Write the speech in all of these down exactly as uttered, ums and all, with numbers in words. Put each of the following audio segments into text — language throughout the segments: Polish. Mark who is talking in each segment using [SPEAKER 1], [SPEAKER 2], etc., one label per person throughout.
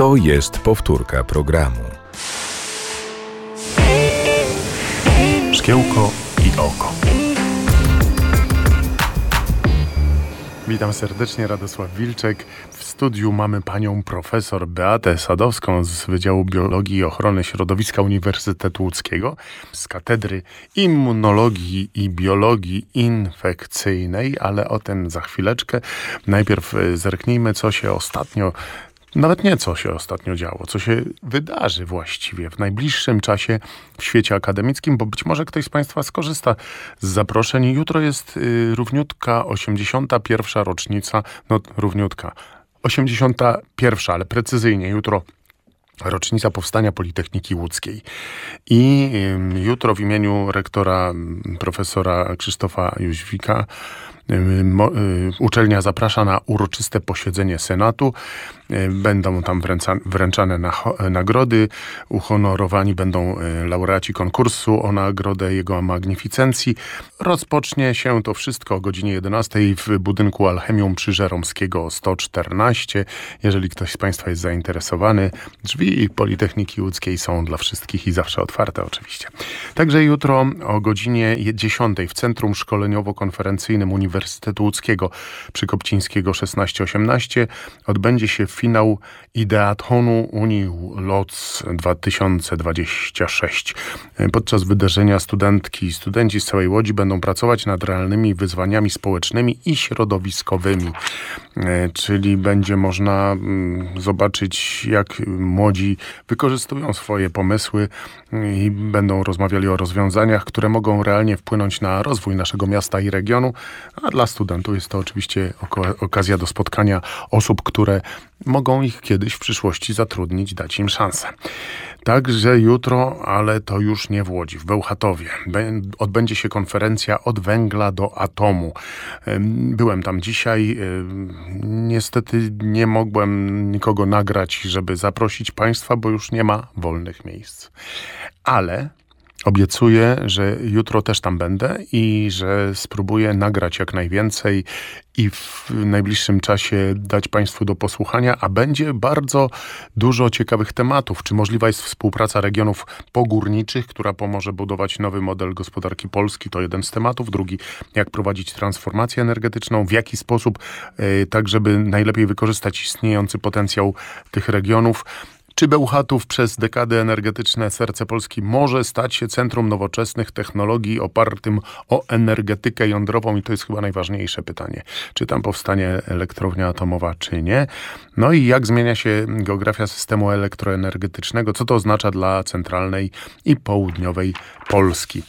[SPEAKER 1] To jest powtórka programu. Szkiełko i oko.
[SPEAKER 2] Witam serdecznie, Radosław Wilczek. W studiu mamy panią profesor Beatę Sadowską z Wydziału Biologii i Ochrony Środowiska Uniwersytetu Łódzkiego, z Katedry Immunologii i Biologii Infekcyjnej, ale o tym za chwileczkę. Najpierw zerknijmy, co się ostatnio Nawet nie co się ostatnio działo, co się wydarzy właściwie w najbliższym czasie w świecie akademickim, bo być może ktoś z Państwa skorzysta z zaproszeń. Jutro jest y, równiutka osiemdziesiąta pierwsza rocznica, no równiutka, osiemdziesiąta pierwsza, ale precyzyjnie jutro rocznica powstania Politechniki Łódzkiej. I y, jutro w imieniu rektora profesora Krzysztofa Jóźwika uczelnia zaprasza na uroczyste posiedzenie Senatu. Będą tam wręca, wręczane na, nagrody. Uhonorowani będą laureaci konkursu o nagrodę Jego Magnificencji. Rozpocznie się to wszystko o godzinie jedenastej w budynku Alchemium przy Żeromskiego sto czternaście. Jeżeli ktoś z Państwa jest zainteresowany, drzwi Politechniki Łódzkiej są dla wszystkich i zawsze otwarte oczywiście. Także jutro o godzinie dziesiątej w Centrum Szkoleniowo-Konferencyjnym Uniwersytetu Łódzkiego przy Kopcińskiego szesnaście osiemnaście odbędzie się finał Ideathonu Unii Łódź dwa tysiące dwadzieścia sześć. Podczas wydarzenia studentki i studenci z całej Łodzi będą pracować nad realnymi wyzwaniami społecznymi i środowiskowymi. Czyli będzie można zobaczyć, jak młodzi wykorzystują swoje pomysły i będą rozmawiali o rozwiązaniach, które mogą realnie wpłynąć na rozwój naszego miasta i regionu, a dla studentów jest to oczywiście okazja do spotkania osób, które mogą ich kiedyś w przyszłości zatrudnić, dać im szansę. Także jutro, ale to już nie w Łodzi, w Bełchatowie, odbędzie się konferencja Od węgla do atomu. Byłem tam dzisiaj. Niestety nie mogłem nikogo nagrać, żeby zaprosić Państwa, bo już nie ma wolnych miejsc. Ale obiecuję, że jutro też tam będę i że spróbuję nagrać jak najwięcej i w najbliższym czasie dać Państwu do posłuchania, a będzie bardzo dużo ciekawych tematów. Czy możliwa jest współpraca regionów pogórniczych, która pomoże budować nowy model gospodarki Polski? To jeden z tematów. Drugi, jak prowadzić transformację energetyczną, w jaki sposób, yy, tak żeby najlepiej wykorzystać istniejący potencjał tych regionów. Czy Bełchatów przez dekady energetyczne serce Polski może stać się centrum nowoczesnych technologii opartym o energetykę jądrową? I to jest chyba najważniejsze pytanie. Czy tam powstanie elektrownia atomowa, czy nie? No i jak zmienia się geografia systemu elektroenergetycznego? Co to oznacza dla centralnej i południowej Polski?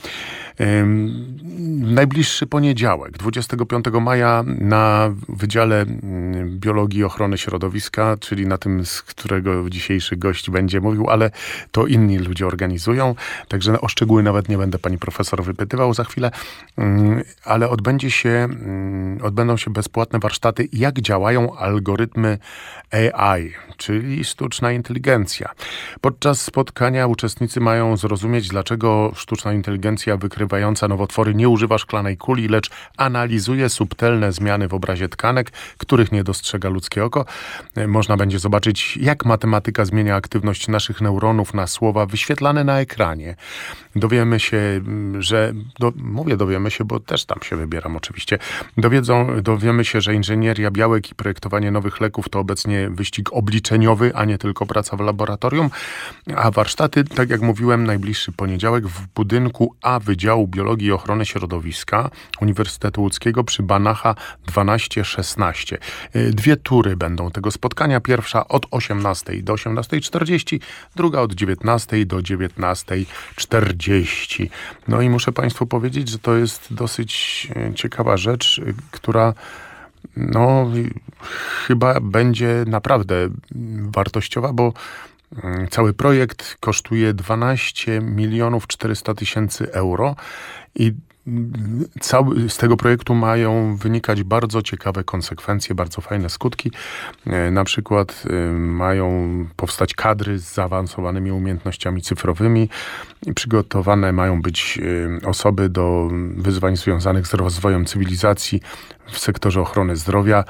[SPEAKER 2] Najbliższy poniedziałek, dwudziestego piątego maja, na Wydziale Biologii i Ochrony Środowiska, czyli na tym, z którego dzisiejszy gość będzie mówił, ale to inni ludzie organizują, także o szczegóły nawet nie będę pani profesor wypytywał za chwilę, ale odbędzie się, odbędą się bezpłatne warsztaty, jak działają algorytmy A I, czyli sztuczna inteligencja. Podczas spotkania uczestnicy mają zrozumieć, dlaczego sztuczna inteligencja wykrywająca nowotwory nie używa szklanej kuli, lecz analizuje subtelne zmiany w obrazie tkanek, których nie dostrzega ludzkie oko. Można będzie zobaczyć, jak matematyka zmienia aktywność naszych neuronów na słowa wyświetlane na ekranie. Dowiemy się, że... Do, mówię dowiemy się, bo też tam się wybieram oczywiście. Dowiedzą, dowiemy się, że inżynieria białek i projektowanie nowych leków to obecnie wyścig obliczeniowy, a nie tylko praca w laboratorium. A warsztaty, tak jak mówiłem, najbliższy poniedziałek w budynku A Wydziału Biologii i Ochrony Środowiska Uniwersytetu Łódzkiego przy Banacha dwanaście szesnaście. Dwie tury będą tego spotkania. Pierwsza od osiemnastej do osiemnastej czterdzieści, druga od dziewiętnastej do dziewiętnastej czterdzieści. No i muszę Państwu powiedzieć, że to jest dosyć ciekawa rzecz, która no chyba będzie naprawdę wartościowa, bo cały projekt kosztuje dwanaście milionów czterysta tysięcy euro i cały, z tego projektu mają wynikać bardzo ciekawe konsekwencje, bardzo fajne skutki. Na przykład mają powstać kadry z zaawansowanymi umiejętnościami cyfrowymi. Przygotowane mają być osoby do wyzwań związanych z rozwojem cywilizacji w sektorze ochrony zdrowia.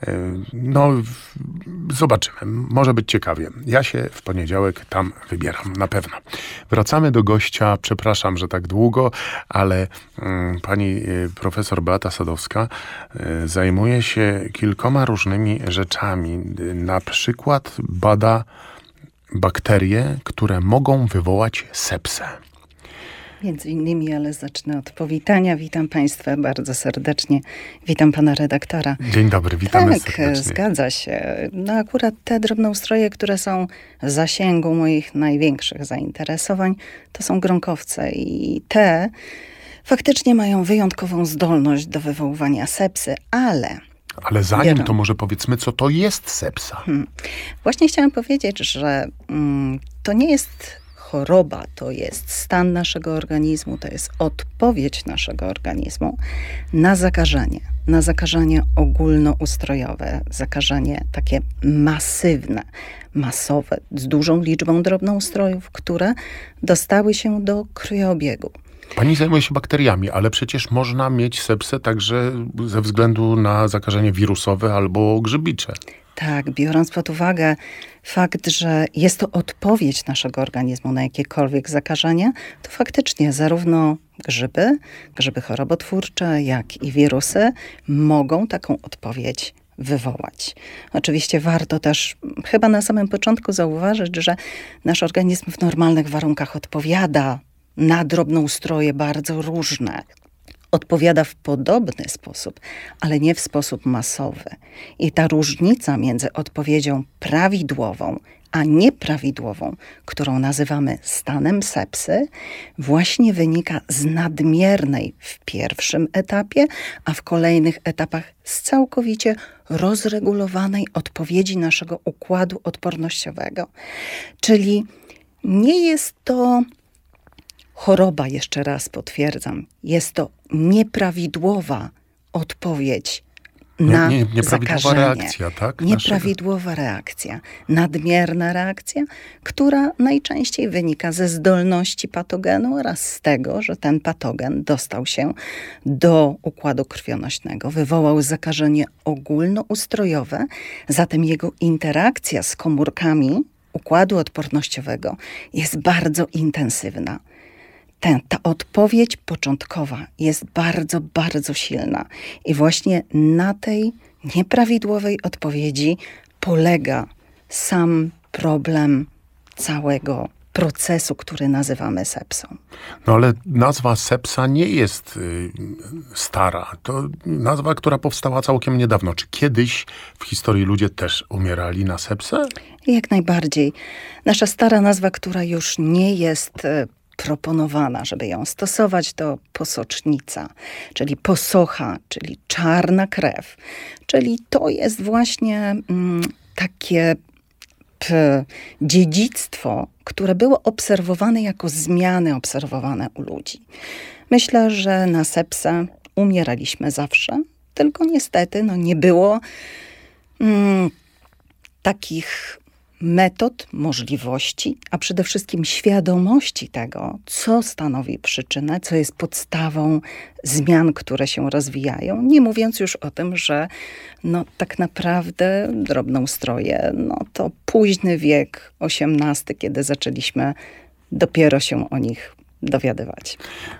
[SPEAKER 2] No, zobaczymy. Może być ciekawie. Ja się w poniedziałek tam wybieram, na pewno. Wracamy do gościa. Przepraszam, że tak długo, ale mm, pani profesor Beata Sadowska y, zajmuje się kilkoma różnymi rzeczami. Na przykład bada bakterie, które mogą wywołać sepsę.
[SPEAKER 3] Między innymi, ale zacznę od powitania. Witam Państwa bardzo serdecznie. Witam Pana redaktora.
[SPEAKER 2] Dzień dobry, witamy
[SPEAKER 3] tak,
[SPEAKER 2] serdecznie.
[SPEAKER 3] Tak, zgadza się. No akurat te drobnoustroje, które są w zasięgu moich największych zainteresowań, to są gronkowce i te faktycznie mają wyjątkową zdolność do wywoływania sepsy, ale...
[SPEAKER 2] Ale zanim to może powiedzmy, co to jest sepsa.
[SPEAKER 3] Hmm. Właśnie chciałam powiedzieć, że mm, to nie jest... choroba to jest stan naszego organizmu, to jest odpowiedź naszego organizmu na zakażenie, na zakażenie ogólnoustrojowe, zakażenie takie masywne, masowe, z dużą liczbą drobnoustrojów, które dostały się do krwiobiegu.
[SPEAKER 2] Pani zajmuje się bakteriami, ale przecież można mieć sepsę także ze względu na zakażenie wirusowe albo grzybicze.
[SPEAKER 3] Tak, biorąc pod uwagę fakt, że jest to odpowiedź naszego organizmu na jakiekolwiek zakażenie, to faktycznie zarówno grzyby, grzyby chorobotwórcze, jak i wirusy mogą taką odpowiedź wywołać. Oczywiście warto też chyba na samym początku zauważyć, że nasz organizm w normalnych warunkach odpowiada na drobnoustroje bardzo różne. Odpowiada w podobny sposób, ale nie w sposób masowy. I ta różnica między odpowiedzią prawidłową a nieprawidłową, którą nazywamy stanem sepsy, właśnie wynika z nadmiernej w pierwszym etapie, a w kolejnych etapach z całkowicie rozregulowanej odpowiedzi naszego układu odpornościowego. Czyli nie jest to choroba, jeszcze raz potwierdzam, jest to nieprawidłowa odpowiedź na
[SPEAKER 2] nie, nie, nieprawidłowa
[SPEAKER 3] zakażenie.
[SPEAKER 2] reakcja, tak?
[SPEAKER 3] Nieprawidłowa reakcja, nadmierna reakcja, która najczęściej wynika ze zdolności patogenu oraz z tego, że ten patogen dostał się do układu krwionośnego, wywołał zakażenie ogólnoustrojowe, zatem jego interakcja z komórkami układu odpornościowego jest bardzo intensywna. Ten, ta odpowiedź początkowa jest bardzo, bardzo silna. I właśnie na tej nieprawidłowej odpowiedzi polega sam problem całego procesu, który nazywamy sepsą.
[SPEAKER 2] No ale nazwa sepsa nie jest y, stara. To nazwa, która powstała całkiem niedawno. Czy kiedyś w historii ludzie też umierali na sepsę?
[SPEAKER 3] Jak najbardziej. Nasza stara nazwa, która już nie jest y, proponowana, żeby ją stosować, to posocznica, czyli posocha, czyli czarna krew. Czyli to jest właśnie mm, takie p, dziedzictwo, które było obserwowane jako zmiany obserwowane u ludzi. Myślę, że na sepsę umieraliśmy zawsze, tylko niestety no, nie było mm, takich metod, możliwości, a przede wszystkim świadomości tego, co stanowi przyczynę, co jest podstawą zmian, które się rozwijają. Nie mówiąc już o tym, że no, tak naprawdę drobnoustroje, no, to późny wiek osiemnasty, kiedy zaczęliśmy dopiero się o nich dowiadywać.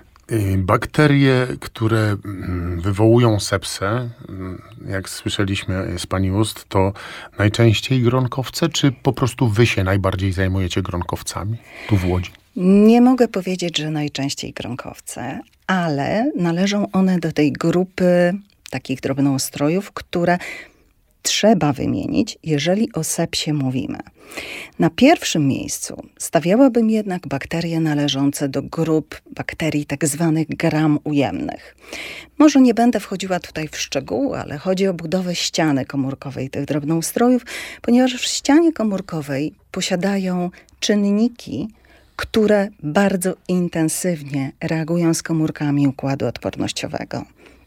[SPEAKER 2] Bakterie, które wywołują sepsę, jak słyszeliśmy z pani ust, to najczęściej gronkowce, czy po prostu wy się najbardziej zajmujecie gronkowcami tu w Łodzi?
[SPEAKER 3] Nie mogę powiedzieć, że najczęściej gronkowce, ale należą one do tej grupy takich drobnoustrojów, które trzeba wymienić, jeżeli o sepsie mówimy. Na pierwszym miejscu stawiałabym jednak bakterie należące do grup bakterii tak zwanych gram ujemnych. Może nie będę wchodziła tutaj w szczegóły, ale chodzi o budowę ściany komórkowej tych drobnoustrojów, ponieważ w ścianie komórkowej posiadają czynniki, które bardzo intensywnie reagują z komórkami układu odpornościowego.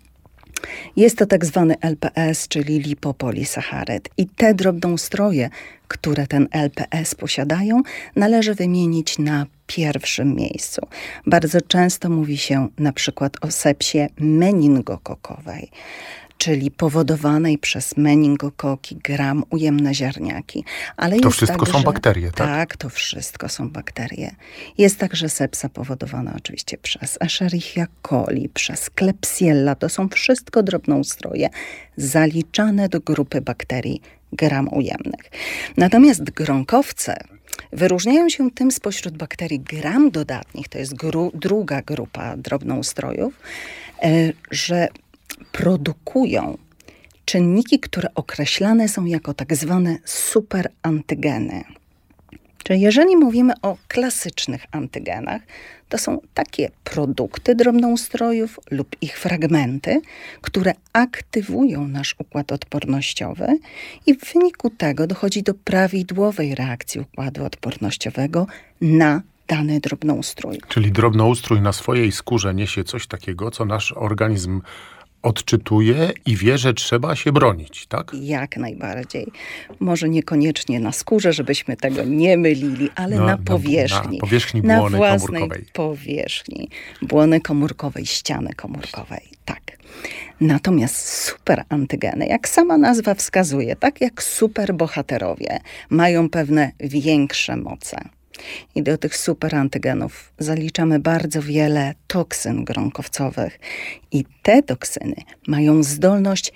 [SPEAKER 3] Jest to tak zwany L P S, czyli lipopolisacharyd. I te drobnoustroje, które ten L P S posiadają, należy wymienić na pierwszym miejscu. Bardzo często mówi się na przykład o sepsie meningokokowej, czyli powodowanej przez meningokoki, gram ujemne ziarniaki. Ale
[SPEAKER 2] to
[SPEAKER 3] jest
[SPEAKER 2] wszystko
[SPEAKER 3] także,
[SPEAKER 2] są bakterie, tak?
[SPEAKER 3] Tak, to wszystko są bakterie. Jest także sepsa powodowana oczywiście przez Escherichia coli, przez Klebsiella. To są wszystko drobnoustroje zaliczane do grupy bakterii gram ujemnych. Natomiast gronkowce wyróżniają się tym spośród bakterii gram dodatnich, to jest gru, druga grupa drobnoustrojów, e, że produkują czynniki, które określane są jako tak zwane superantygeny. Czyli jeżeli mówimy o klasycznych antygenach, to są takie produkty drobnoustrojów lub ich fragmenty, które aktywują nasz układ odpornościowy i w wyniku tego dochodzi do prawidłowej reakcji układu odpornościowego na dany drobnoustrój.
[SPEAKER 2] Czyli drobnoustrój na swojej skórze niesie coś takiego, co nasz organizm odczytuje i wie, że trzeba się bronić, tak?
[SPEAKER 3] Jak najbardziej. Może niekoniecznie na skórze, żebyśmy tego nie mylili, ale
[SPEAKER 2] No,
[SPEAKER 3] na
[SPEAKER 2] na-
[SPEAKER 3] powierzchni.
[SPEAKER 2] na powierzchni
[SPEAKER 3] na
[SPEAKER 2] błony
[SPEAKER 3] własnej
[SPEAKER 2] komórkowej.
[SPEAKER 3] powierzchni błony komórkowej, ściany komórkowej. Tak. Natomiast superantygeny, jak sama nazwa wskazuje, tak jak superbohaterowie, mają pewne większe moce. I do tych superantygenów zaliczamy bardzo wiele toksyn gronkowcowych. I te toksyny mają zdolność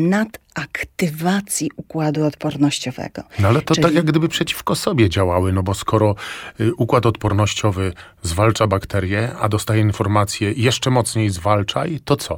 [SPEAKER 3] nadaktywacji układu odpornościowego.
[SPEAKER 2] No ale to
[SPEAKER 3] Czyli
[SPEAKER 2] tak jak gdyby przeciwko sobie działały, no bo skoro y, układ odpornościowy zwalcza bakterie, a dostaje informację jeszcze mocniej zwalczaj, to co?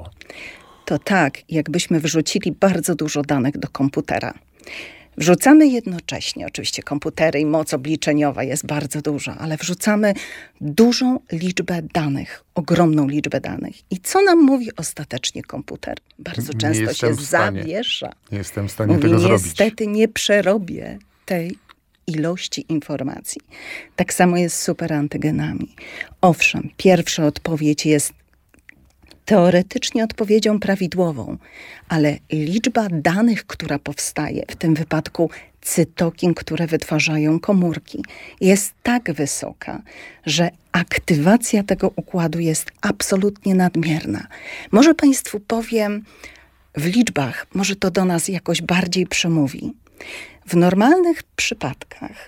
[SPEAKER 3] to tak, jakbyśmy wrzucili bardzo dużo danych do komputera. Wrzucamy jednocześnie, oczywiście komputery i moc obliczeniowa jest bardzo duża, ale wrzucamy dużą liczbę danych, ogromną liczbę danych. I co nam mówi ostatecznie komputer? Bardzo
[SPEAKER 2] Nie
[SPEAKER 3] często się
[SPEAKER 2] jestem w stanie.
[SPEAKER 3] zawiesza.
[SPEAKER 2] Nie jestem w stanie
[SPEAKER 3] Mówi,
[SPEAKER 2] tego zrobić.
[SPEAKER 3] niestety nie przerobię tej ilości informacji. Tak samo jest z superantygenami. Owszem, pierwsza odpowiedź jest teoretycznie odpowiedzią prawidłową, ale liczba danych, która powstaje, w tym wypadku cytokin, które wytwarzają komórki, jest tak wysoka, że aktywacja tego układu jest absolutnie nadmierna. Może Państwu powiem w liczbach, może to do nas jakoś bardziej przemówi. W normalnych przypadkach,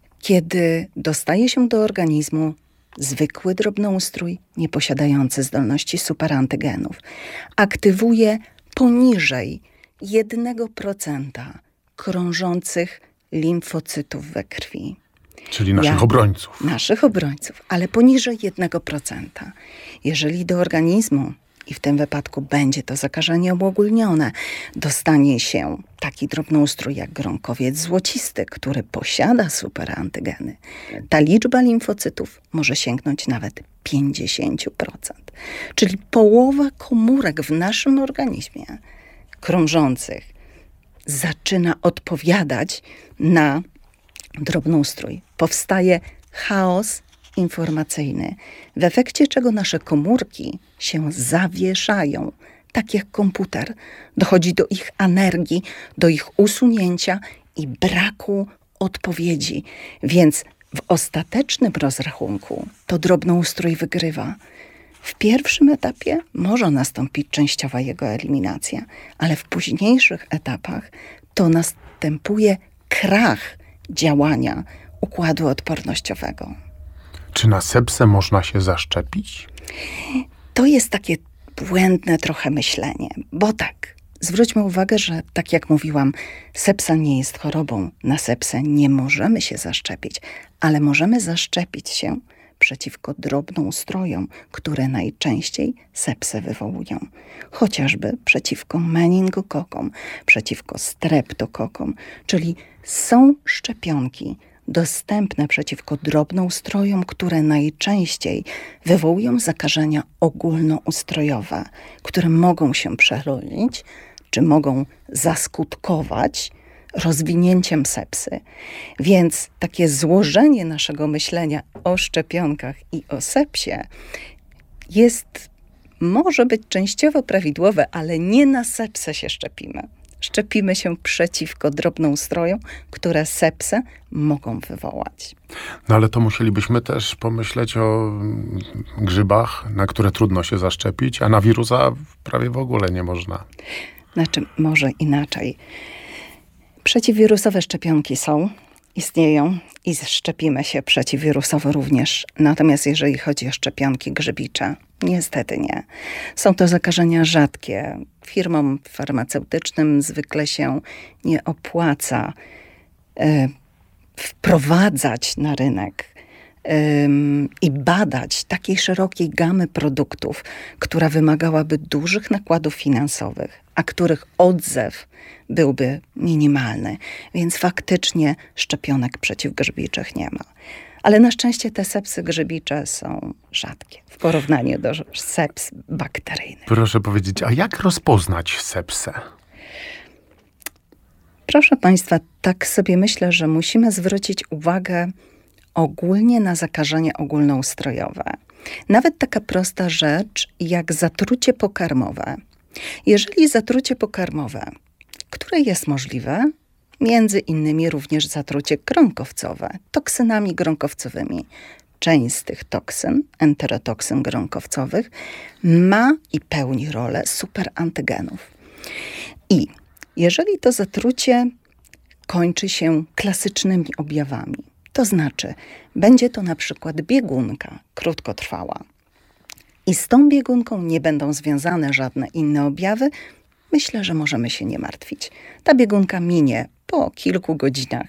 [SPEAKER 3] kiedy dostaje się do organizmu zwykły drobnoustrój, nieposiadający zdolności superantygenów, aktywuje poniżej jednego procenta krążących limfocytów we krwi.
[SPEAKER 2] Czyli naszych
[SPEAKER 3] Ja-
[SPEAKER 2] obrońców.
[SPEAKER 3] Naszych obrońców, ale poniżej jednego procenta. Jeżeli do organizmu, i w tym wypadku będzie to zakażenie uogólnione, dostanie się taki drobnoustrój jak gronkowiec złocisty, który posiada superantygeny, ta liczba limfocytów może sięgnąć nawet pięćdziesiąt procent. Czyli połowa komórek w naszym organizmie krążących zaczyna odpowiadać na drobnoustrój. Powstaje chaos informacyjny, w efekcie czego nasze komórki się zawieszają, tak jak komputer. Dochodzi do ich energii, do ich usunięcia i braku odpowiedzi. Więc w ostatecznym rozrachunku to drobnoustrój wygrywa. W pierwszym etapie może nastąpić częściowa jego eliminacja, ale w późniejszych etapach to następuje krach działania układu odpornościowego.
[SPEAKER 2] Czy na sepsę można się zaszczepić?
[SPEAKER 3] To jest takie błędne trochę myślenie, bo tak, zwróćmy uwagę, że tak jak mówiłam, sepsa nie jest chorobą. Na sepsę nie możemy się zaszczepić, ale możemy zaszczepić się przeciwko drobnoustrojom, które najczęściej sepsę wywołują. Chociażby przeciwko meningokokom, przeciwko streptokokom, czyli są szczepionki dostępne przeciwko drobnoustrojom, które najczęściej wywołują zakażenia ogólnoustrojowe, które mogą się przerodzić, czy mogą zaskutkować rozwinięciem sepsy. Więc takie złożenie naszego myślenia o szczepionkach i o sepsie jest, może być częściowo prawidłowe, ale nie na sepsę się szczepimy. Szczepimy się przeciwko drobnoustrojom, które sepsę mogą wywołać.
[SPEAKER 2] No ale to musielibyśmy też pomyśleć o grzybach, na które trudno się zaszczepić, a na wirusa prawie w ogóle nie można.
[SPEAKER 3] Znaczy, może inaczej. Przeciwwirusowe szczepionki są, istnieją i szczepimy się przeciwwirusowo również. Natomiast jeżeli chodzi o szczepionki grzybicze, niestety nie. Są to zakażenia rzadkie. Firmom farmaceutycznym zwykle się nie opłaca y, wprowadzać na rynek y, i badać takiej szerokiej gamy produktów, która wymagałaby dużych nakładów finansowych, a których odzew byłby minimalny. Więc faktycznie szczepionek przeciwgrzybiczych nie ma. Ale na szczęście te sepsy grzybicze są rzadkie w porównaniu do seps bakteryjnych.
[SPEAKER 2] Proszę powiedzieć, a jak rozpoznać sepsę?
[SPEAKER 3] Proszę Państwa, tak sobie myślę, że musimy zwrócić uwagę ogólnie na zakażenia ogólnoustrojowe. Nawet taka prosta rzecz jak zatrucie pokarmowe. Jeżeli zatrucie pokarmowe, które jest możliwe, między innymi również zatrucie gronkowcowe, toksynami gronkowcowymi. Część z tych toksyn, enterotoksyn gronkowcowych, ma i pełni rolę superantygenów. I jeżeli to zatrucie kończy się klasycznymi objawami, to znaczy będzie to na przykład biegunka krótkotrwała i z tą biegunką nie będą związane żadne inne objawy, myślę, że możemy się nie martwić. Ta biegunka minie po kilku godzinach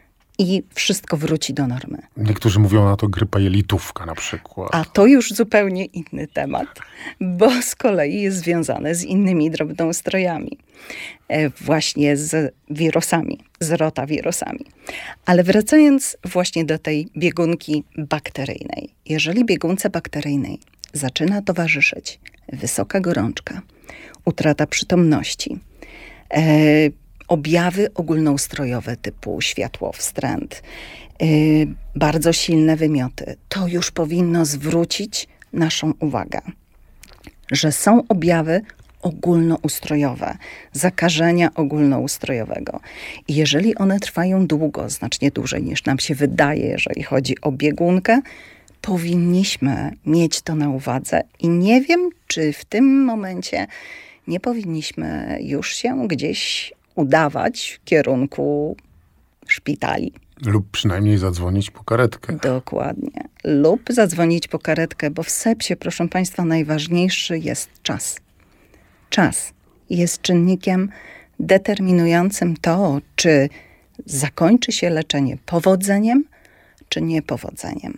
[SPEAKER 3] i wszystko wróci do normy.
[SPEAKER 2] Niektórzy mówią na to grypa jelitówka na przykład.
[SPEAKER 3] A to już zupełnie inny temat, bo z kolei jest związane z innymi drobnoustrojami. E, właśnie z wirusami, z rotawirusami. Ale wracając właśnie do tej biegunki bakteryjnej. Jeżeli biegunce bakteryjnej zaczyna towarzyszyć wysoka gorączka, utrata przytomności, e, objawy ogólnoustrojowe typu światłowstręt, e, bardzo silne wymioty, to już powinno zwrócić naszą uwagę, że są objawy ogólnoustrojowe, zakażenia ogólnoustrojowego. I jeżeli one trwają długo, znacznie dłużej niż nam się wydaje, jeżeli chodzi o biegunkę, powinniśmy mieć to na uwadze i nie wiem, czy w tym momencie nie powinniśmy już się gdzieś udawać w kierunku szpitali.
[SPEAKER 2] Lub przynajmniej zadzwonić po karetkę.
[SPEAKER 3] Dokładnie. Lub zadzwonić po karetkę, bo w sepsie, proszę Państwa, najważniejszy jest czas. Czas jest czynnikiem determinującym to, czy zakończy się leczenie powodzeniem, czy niepowodzeniem.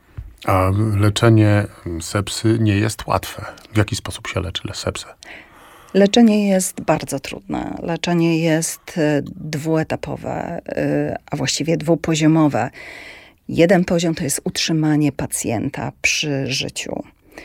[SPEAKER 2] A leczenie sepsy nie jest łatwe. W jaki sposób się leczy sepsę?
[SPEAKER 3] Leczenie jest bardzo trudne. Leczenie jest dwuetapowe, a właściwie dwupoziomowe. Jeden poziom to jest utrzymanie pacjenta przy życiu.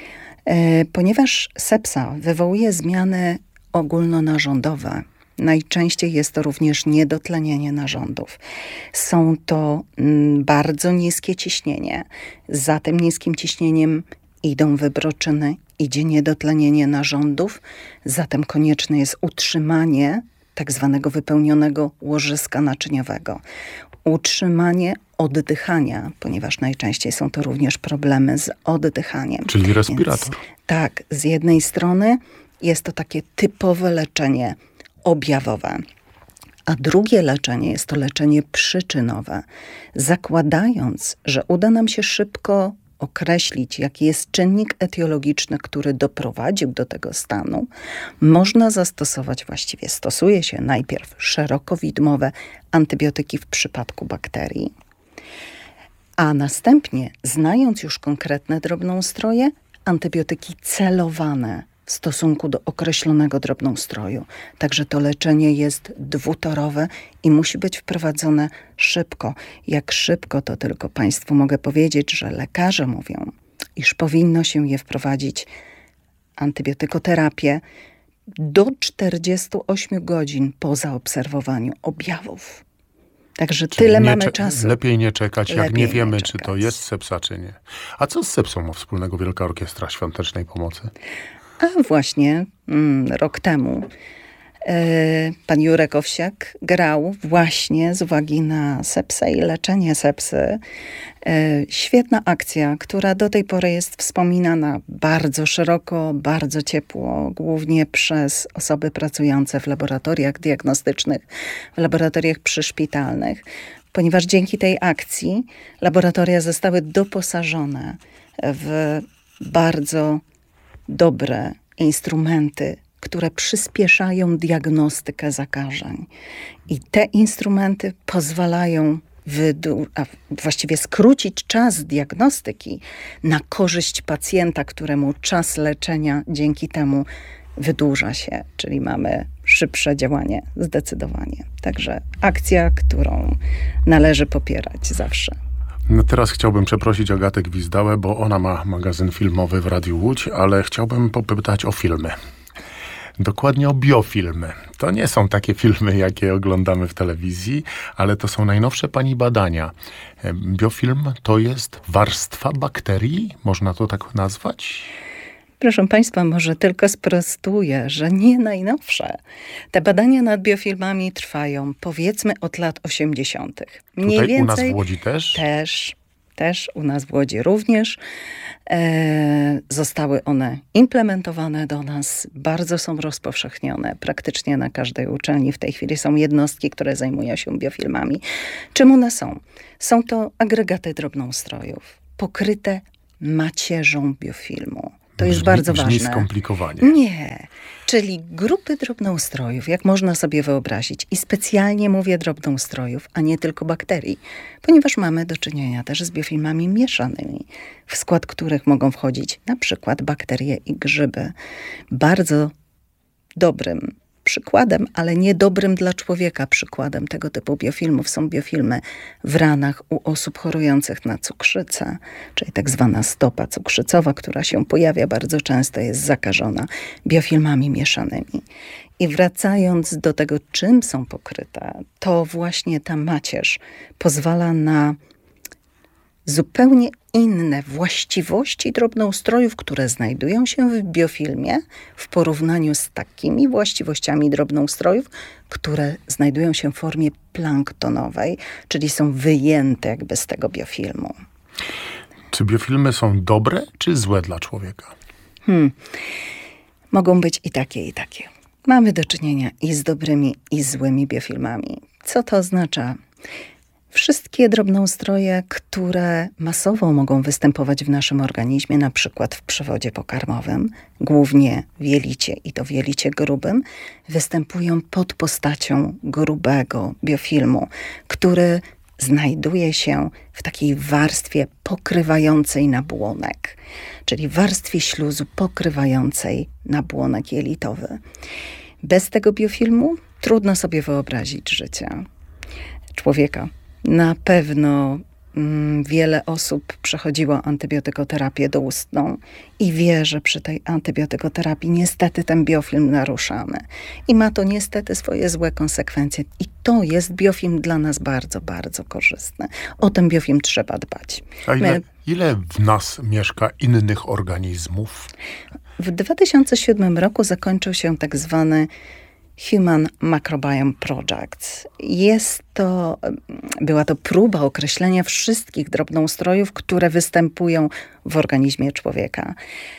[SPEAKER 3] Ponieważ sepsa wywołuje zmiany ogólnonarządowe, najczęściej jest to również niedotlenienie narządów. Są to mm, bardzo niskie ciśnienie. Za tym niskim ciśnieniem idą wybroczyny, idzie niedotlenienie narządów. Zatem konieczne jest utrzymanie tak zwanego wypełnionego łożyska naczyniowego. Utrzymanie oddychania, ponieważ najczęściej są to również problemy z oddychaniem.
[SPEAKER 2] Czyli respirator.
[SPEAKER 3] Więc, tak, z jednej strony jest to takie typowe leczenie objawowe. A drugie leczenie jest to leczenie przyczynowe. Zakładając, że uda nam się szybko określić, jaki jest czynnik etiologiczny, który doprowadził do tego stanu, można zastosować, właściwie stosuje się najpierw szerokowidmowe antybiotyki w przypadku bakterii, a następnie, znając już konkretne drobnoustroje, antybiotyki celowane w stosunku do określonego drobnoustroju. Także to leczenie jest dwutorowe i musi być wprowadzone szybko. Jak szybko, to tylko Państwu mogę powiedzieć, że lekarze mówią, iż powinno się je wprowadzić antybiotykoterapię do czterdziestu ośmiu godzin po zaobserwowaniu objawów. Także
[SPEAKER 2] Czyli
[SPEAKER 3] tyle
[SPEAKER 2] nie
[SPEAKER 3] mamy
[SPEAKER 2] cze-
[SPEAKER 3] czasu.
[SPEAKER 2] Lepiej nie czekać, jak
[SPEAKER 3] Lepiej
[SPEAKER 2] nie
[SPEAKER 3] nie
[SPEAKER 2] wiemy, czy
[SPEAKER 3] czekać.
[SPEAKER 2] to jest sepsa, czy nie. A co z sepsą ma wspólnego Wielka Orkiestra Świątecznej Pomocy?
[SPEAKER 3] A właśnie mm, rok temu e, pan Jurek Owsiak grał właśnie z uwagi na sepsę i leczenie sepsy. E, świetna akcja, która do tej pory jest wspominana bardzo szeroko, bardzo ciepło, głównie przez osoby pracujące w laboratoriach diagnostycznych, w laboratoriach przyszpitalnych, ponieważ dzięki tej akcji laboratoria zostały doposażone w bardzo dobre instrumenty, które przyspieszają diagnostykę zakażeń. I te instrumenty pozwalają wydu- a właściwie skrócić czas diagnostyki na korzyść pacjenta, któremu czas leczenia dzięki temu wydłuża się, czyli mamy szybsze działanie zdecydowanie. Także akcja, którą należy popierać zawsze.
[SPEAKER 2] No teraz chciałbym przeprosić Agatę Gwizdałę, bo ona ma magazyn filmowy w Radiu Łódź, ale chciałbym popytać o filmy. Dokładnie o biofilmy. To nie są takie filmy, jakie oglądamy w telewizji, ale to są najnowsze pani badania. Biofilm to jest warstwa bakterii? Można to tak nazwać?
[SPEAKER 3] Proszę Państwa, może tylko sprostuję, że nie najnowsze. Te badania nad biofilmami trwają powiedzmy od lat osiemdziesiątych. Mniej
[SPEAKER 2] Tutaj u nas
[SPEAKER 3] więcej
[SPEAKER 2] w Łodzi też?
[SPEAKER 3] Też, też u nas w Łodzi również. E, zostały one implementowane do nas, bardzo są rozpowszechnione. Praktycznie na każdej uczelni w tej chwili są jednostki, które zajmują się biofilmami. Czym one są? Są to agregaty drobnoustrojów, pokryte macierzą biofilmu. To jest
[SPEAKER 2] Brzmi-
[SPEAKER 3] bardzo
[SPEAKER 2] brzmi
[SPEAKER 3] ważne.
[SPEAKER 2] skomplikowanie.
[SPEAKER 3] Nie, czyli grupy drobnoustrojów, jak można sobie wyobrazić. I specjalnie mówię drobnoustrojów, a nie tylko bakterii, ponieważ mamy do czynienia też z biofilmami mieszanymi, w skład których mogą wchodzić na przykład bakterie i grzyby. Bardzo dobrym przykładem, ale niedobrym dla człowieka przykładem tego typu biofilmów są biofilmy w ranach u osób chorujących na cukrzycę, czyli tak zwana stopa cukrzycowa, która się pojawia bardzo często, jest zakażona biofilmami mieszanymi. I wracając do tego, czym są pokryte, to właśnie ta macierz pozwala na zupełnie inne właściwości drobnoustrojów, które znajdują się w biofilmie w porównaniu z takimi właściwościami drobnoustrojów, które znajdują się w formie planktonowej, czyli są wyjęte jakby z tego biofilmu.
[SPEAKER 2] Czy biofilmy są dobre, czy złe dla człowieka?
[SPEAKER 3] Hmm. Mogą być i takie, i takie. Mamy do czynienia i z dobrymi, i z złymi biofilmami. Co to oznacza? Wszystkie drobnoustroje, które masowo mogą występować w naszym organizmie, na przykład w przewodzie pokarmowym, głównie w jelicie i to w jelicie grubym, występują pod postacią grubego biofilmu, który znajduje się w takiej warstwie pokrywającej nabłonek, czyli warstwie śluzu pokrywającej nabłonek jelitowy. Bez tego biofilmu trudno sobie wyobrazić życie człowieka. Na pewno mm, wiele osób przechodziło antybiotykoterapię doustną i wie, że przy tej antybiotykoterapii niestety ten biofilm naruszamy. I ma to niestety swoje złe konsekwencje. I to jest biofilm dla nas bardzo, bardzo korzystny. O ten biofilm trzeba dbać.
[SPEAKER 2] A ile,
[SPEAKER 3] My
[SPEAKER 2] ile w nas mieszka innych organizmów?
[SPEAKER 3] w dwa tysiące siódmym roku zakończył się tak zwany Human Microbiome Project. Jest to, była to próba określenia wszystkich drobnoustrojów, które występują w organizmie człowieka.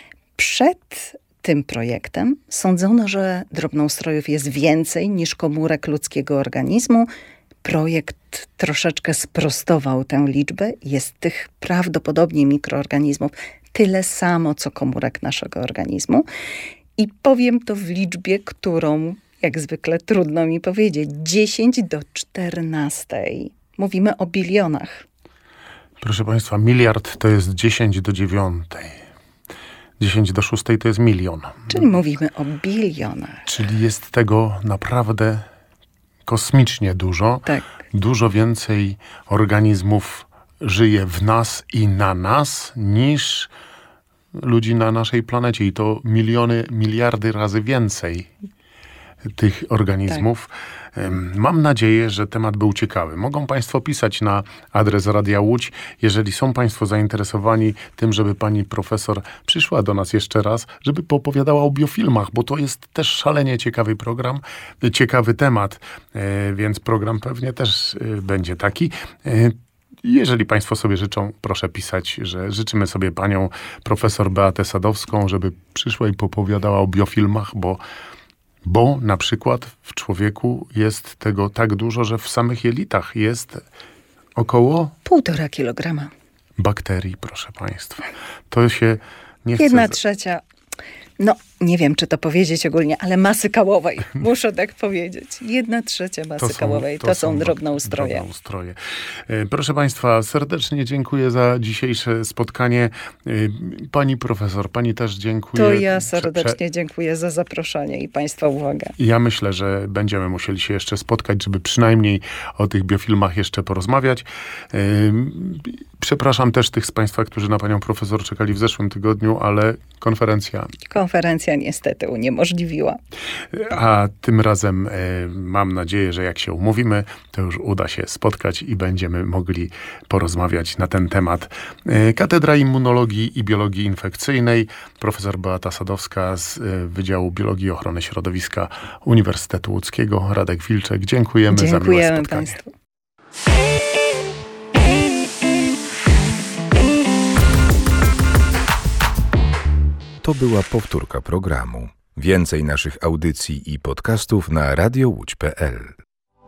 [SPEAKER 3] Przed tym projektem sądzono, że drobnoustrojów jest więcej niż komórek ludzkiego organizmu. Projekt troszeczkę sprostował tę liczbę. Jest tych prawdopodobnie mikroorganizmów tyle samo, co komórek naszego organizmu. I powiem to w liczbie, którą jak zwykle trudno mi powiedzieć, dziesięć do czternastej. Mówimy o bilionach.
[SPEAKER 2] Proszę Państwa, miliard to jest dziesięć do dziewiątej. dziesięć do szóstej to jest milion.
[SPEAKER 3] Czyli mówimy o bilionach.
[SPEAKER 2] Czyli jest tego naprawdę kosmicznie dużo.
[SPEAKER 3] Tak.
[SPEAKER 2] Dużo więcej organizmów żyje w nas i na nas niż ludzi na naszej planecie i to miliony, miliardy razy więcej tych organizmów. Tak. Mam nadzieję, że temat był ciekawy. Mogą Państwo pisać na adres Radia Łódź, jeżeli są Państwo zainteresowani tym, żeby pani profesor przyszła do nas jeszcze raz, żeby poopowiadała o biofilmach, bo to jest też szalenie ciekawy program, ciekawy temat, więc program pewnie też będzie taki. Jeżeli Państwo sobie życzą, proszę pisać, że życzymy sobie panią profesor Beatę Sadowską, żeby przyszła i poopowiadała o biofilmach, bo Bo na przykład w człowieku jest tego tak dużo, że w samych jelitach jest około
[SPEAKER 3] półtora kilograma
[SPEAKER 2] bakterii, proszę Państwa. To się nie chce...
[SPEAKER 3] Jedna trzecia, no nie wiem, czy to powiedzieć ogólnie, ale masy kałowej. Muszę tak powiedzieć. Jedna trzecia masy
[SPEAKER 2] to są,
[SPEAKER 3] kałowej. To,
[SPEAKER 2] to
[SPEAKER 3] są,
[SPEAKER 2] są
[SPEAKER 3] drobnoustroje.
[SPEAKER 2] drobnoustroje. Proszę Państwa, serdecznie dziękuję za dzisiejsze spotkanie. Pani profesor, pani też dziękuję.
[SPEAKER 3] To ja serdecznie dziękuję za zaproszenie i Państwa uwagę.
[SPEAKER 2] Ja myślę, że będziemy musieli się jeszcze spotkać, żeby przynajmniej o tych biofilmach jeszcze porozmawiać. Przepraszam też tych z Państwa, którzy na panią profesor czekali w zeszłym tygodniu, ale konferencja...
[SPEAKER 3] Konferencja niestety uniemożliwiła.
[SPEAKER 2] A tym razem e, mam nadzieję, że jak się umówimy, to już uda się spotkać i będziemy mogli porozmawiać na ten temat. E, Katedra Immunologii i Biologii Infekcyjnej, profesor Beata Sadowska z e, Wydziału Biologii i Ochrony Środowiska Uniwersytetu Łódzkiego, Radek Wilczek. Dziękujemy,
[SPEAKER 3] Dziękujemy
[SPEAKER 2] za miłe spotkanie.
[SPEAKER 3] Państwu.
[SPEAKER 1] To była powtórka programu. Więcej naszych audycji i podcastów na radiowódź kropka pe el.